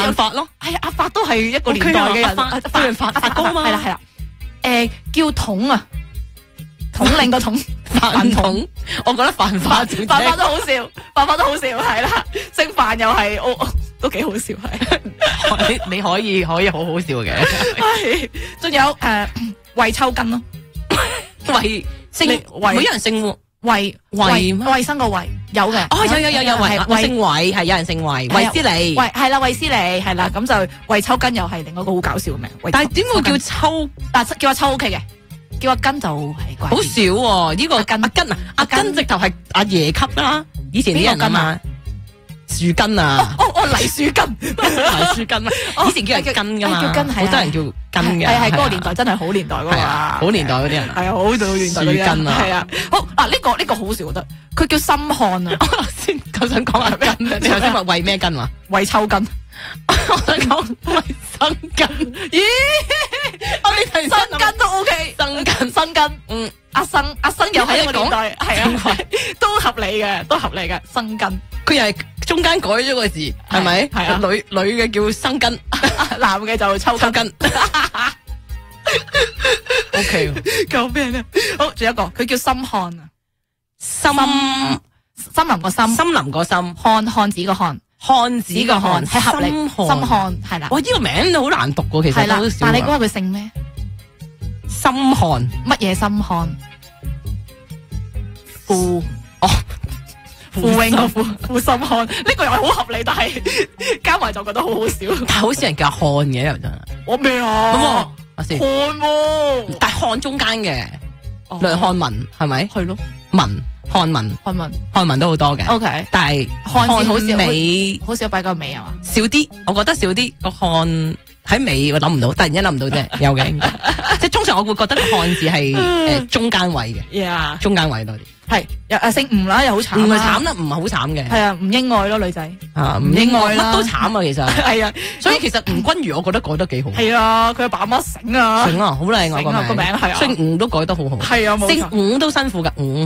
犯法咯。 係阿發都係一個年代嘅人， 發哥嘛， 係啦。叫統啊，統領個統， 飯桶，我覺得犯法都好笑，犯法都好笑，係啦。姓范又係，都幾好笑，係。 你可以好好笑嘅。 係，仲有衛抽筋咯， 衛姓，每人姓衛生個衛有嘅。 哦，有我姓衛，係有人姓衛，衛斯理， 係啦，衛斯理係啦，咁就衛抽筋又係另外一個好搞笑嘅名。 但係點會叫抽？ 叫阿抽 OK 嘅，叫阿根就係怪。 好少喎，呢個阿根直頭係阿爺級啦，以前啲人啊嘛。樹根啊！ 黎樹根， 黎樹根啊！以前叫人根噶嘛，好多人叫根嘅。 係嗰個年代真係好年代噶嘛， 好年代嗰啲人。 係啊，好年代嗰啲人。係啊，好嗱，呢個好笑，我覺得佢叫心漢啊。 先，我想講下根，你頭先話為咩根啊？ 為抽筋。 我想講為生根。咦？我哋提生根都 OK，生根。阿生又係一個年代，係啊，都合理嘅，生根。 佢又係中間改咗個字，係咪？係啊，女嘅叫生根， 男嘅就抽筋。 O K， 救命啊！好，仲有一個，佢叫心漢啊，森林個森，漢子個漢，漢子個漢係合理，心漢係啦。 哇，呢個名都好難讀噶，其實。係啦， 但你估下佢姓咩？ 心漢乜嘢心漢？傅永個傅心漢，呢個又係好合理，但係加埋就覺得好好笑。 但係好少人叫漢嘅又真係。 我咩啊？漢但係漢中間嘅梁漢文係咪？ 係咯， 漢文都好多嘅。O K， 但係漢好少尾， 好少擺個尾啊嘛？ 少啲，我覺得少啲個漢喺尾，我諗唔到，突然間諗唔到啫。有嘅，即係通常我會覺得個漢字係中間位嘅，中間位多啲。 係又姓吳啦，又好慘。 唔係慘啦，唔係好慘嘅。 係啊，吳英愛咯，女仔啊，吳英愛乜都慘啊，其實係啊。 所以其實吳君如，我覺得改得幾好。 係啊，佢阿爸阿媽醒啊， 好靚啊個名係啊，姓吳都改得好好。 係啊， 姓吳都辛苦噶，吳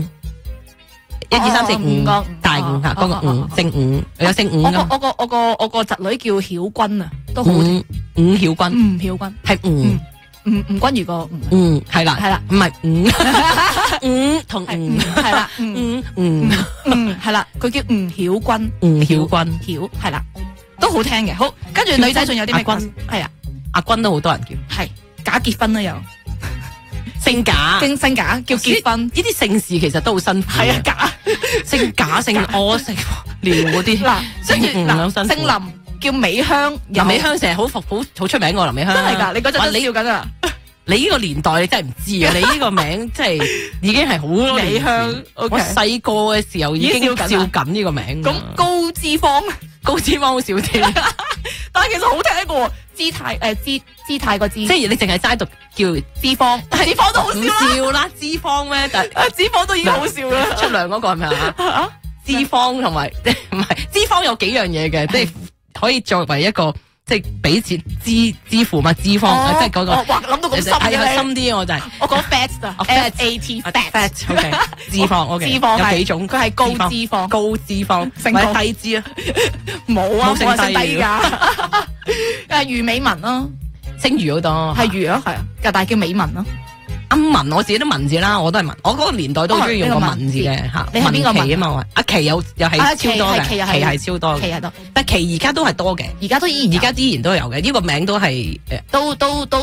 1、2、3、4、5大吳吓，嗰個吳姓吳，有姓吳噶。 我個侄女叫曉君啊，都好。 吳曉君，係吳。 吳君如個吳， 係啦，唔係吳同吳係啦，係啦，佢叫吳曉君，曉係啦，都好聽嘅。好，跟住女仔仲有啲咩君？係啊， 阿君都好多人叫， 係假結婚啦又， 姓假叫結婚， 呢啲姓氏其實都好辛苦。 係啊，假姓賈姓柯姓廖嗰啲， 姓林。叫美香， 林美香成日好出名個林美香， 真係㗎！你嗰陣你要緊啊！ 你呢個年代你真係唔知啊！你呢個名真係已經係好多年前。美香，我細個嘅時候已經照緊呢個名。 咁高脂肪好少啲， 但係其實好聽過姿態個姿， 即係你淨係齋讀叫脂肪，脂肪都好笑啦！脂肪咩？但係脂肪都已經好笑啦！ 出糧嗰個係咪啊？脂肪同埋唔係脂肪有幾樣嘢嘅，即係。可以作為一個即係俾錢支付嘛脂肪，即係嗰個。哇，諗到咁深嘅你。深啲我就係。我講 fat 啊 ，fat，OK，脂肪 ，OK。脂肪有幾種？佢係高脂肪， 姓低脂啊？ 冇啊，冇姓低噶。余美文咯， 姓余好多。 係余咯，係啊，但係叫美文咯。 阿文我自己都文字啦，我都係文，我嗰個年代都中意用個文字嘅吓。 你係邊個文啊嘛？阿琪又係超多嘅，琪係超多嘅， 琪係多。 但琪而家都係多嘅，而家依然都有嘅。呢個名都係都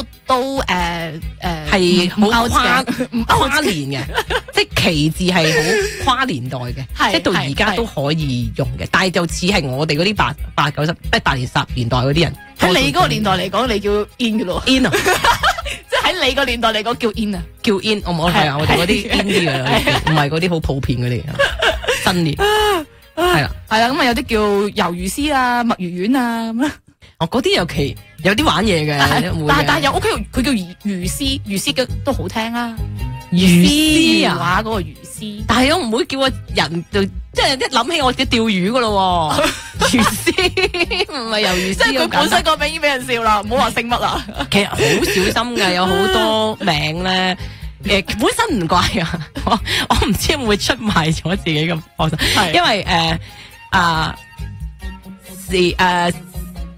係好跨年嘅，即係琪字係好跨年代嘅，即係到而家都可以用嘅。但係就似係我哋嗰啲八九十80年代嗰啲人。 喺你嗰個年代嚟講，你叫 in 嘅咯 ，in 啊， 即係喺你個年代嚟講叫 in 啊， 叫 in，我係啊，我哋嗰啲 in 啲嘅，唔係嗰啲好普遍嗰啲，新年係啦， 咁啊有啲叫魷魚絲啊、墨魚丸啊咁啊， 嗰啲有啲玩嘢嘅， 但係又 OK，佢叫魚絲，魚絲嘅都好聽啊， 魚絲啊， 話嗰個魚絲， 但係我唔會叫個人就即係一諗起我嘅釣魚噶咯，魚絲唔係魷魚絲， 即係佢本身個名已經俾人笑啦，唔好話姓乜啦。 其實好小心噶，有好多名咧，本身唔怪啊，我唔知會唔會出賣咗自己咁，因為